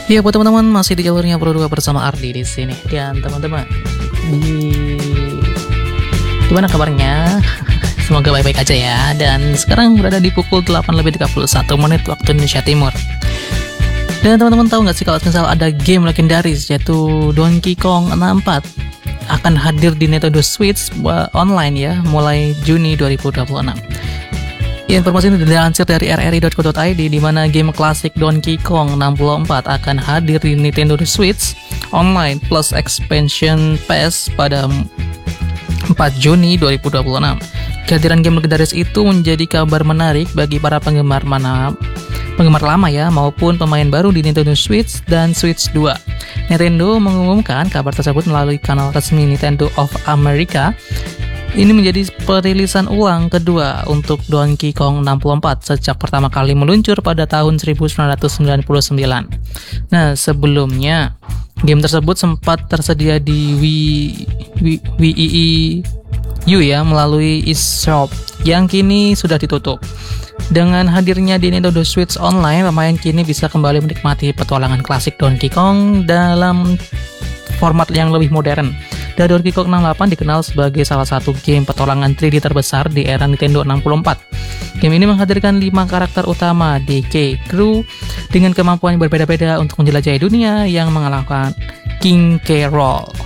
Ya buat teman-teman masih di jalurnya Pro 2 bersama Ardi di sini. Dan teman-teman, gimana kabarnya? Semoga baik-baik aja ya. Dan sekarang berada di pukul 8:31 waktu Indonesia Timur. Dan teman-teman tahu nggak sih kalau misal ada game legendaris yaitu Donkey Kong 64 akan hadir di Nintendo Switch online ya mulai Juni 2026. Informasi ini dilansir dari rri.co.id di mana game klasik Donkey Kong 64 akan hadir di Nintendo Switch online plus expansion pass pada 4 Juni 2026. Kehadiran game legendaris itu menjadi kabar menarik bagi para penggemar lama ya maupun pemain baru di Nintendo Switch dan Switch 2. Nintendo mengumumkan kabar tersebut melalui kanal resmi Nintendo of America. Ini menjadi perilisan ulang kedua untuk Donkey Kong 64 sejak pertama kali meluncur pada tahun 1999. Nah, sebelumnya game tersebut sempat tersedia di Wii U ya melalui eShop yang kini sudah ditutup. Dengan hadirnya di Nintendo Switch Online, pemain kini bisa kembali menikmati petualangan klasik Donkey Kong dalam format yang lebih modern. Dan Donkey Kong 68 dikenal sebagai salah satu game petualangan 3D terbesar di era Nintendo 64. Game ini menghadirkan 5 karakter utama DK Crew dengan kemampuan yang berbeda-beda untuk menjelajahi dunia yang mengalahkan King K. Rool.